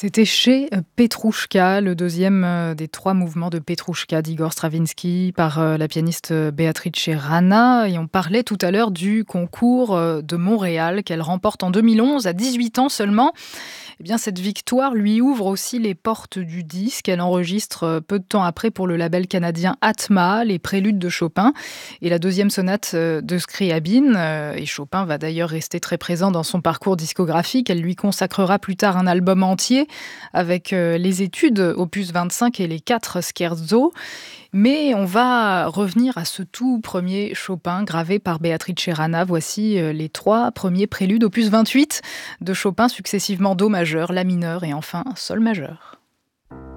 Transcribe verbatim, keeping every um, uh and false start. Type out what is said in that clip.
C'était chez heu, Petrouchka, le deuxième heu, des trois mouvements de Petrouchka d'Igor Stravinsky par, heu, la pianiste, heu, Beatrice Rana et on parlait tout à l'heure du concours, heu, de Montréal qu'elle remporte en deux mille onze à dix-huit ans seulement. Eh bien, cette victoire lui ouvre aussi les portes du disque. Elle enregistre euh, peu de temps après pour le label canadien Atma les préludes de Chopin et la deuxième sonate euh, de Scriabine. Euh, Et Chopin va d'ailleurs rester très présent dans son parcours discographique. Elle lui consacrera plus tard un album entier avec euh, les études opus vingt-cinq et les quatre scherzo. Mais on va revenir à ce tout premier Chopin gravé par Beatrice Rana. Voici euh, les trois premiers préludes opus vingt-huit de Chopin, successivement Do majeur, La mineur et enfin Sol majeur.